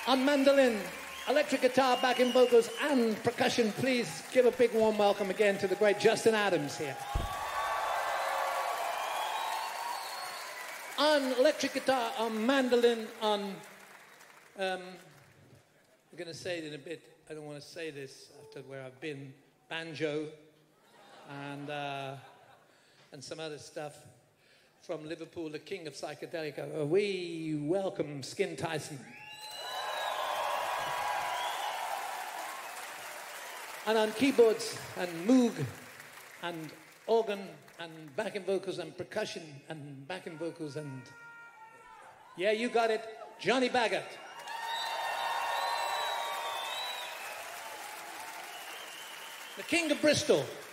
On mandolin, electric guitar, backing vocals, and percussion, please give a big warm welcome again to the great Justin Adams here. On electric guitar, on mandolin, on... I'm going to say it in a bit. I don't want to say this after where I've been. Banjo and some other stuff. From Liverpool, the king of psychedelic. We welcome Skin Tyson. And on keyboards and moog and organ and backing vocals and percussion and backing vocals and... Yeah, you got it. Johnny Baggott. The king of Bristol.